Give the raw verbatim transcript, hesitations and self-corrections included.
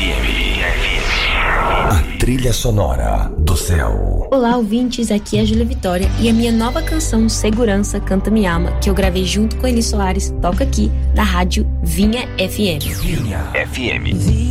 M. A trilha sonora do céu. Olá, ouvintes, aqui é a Júlia Vitória e a minha nova canção Segurança Canta Me Ama, que eu gravei junto com Eli Soares, toca aqui, da rádio Vinha F M. Vinha F M.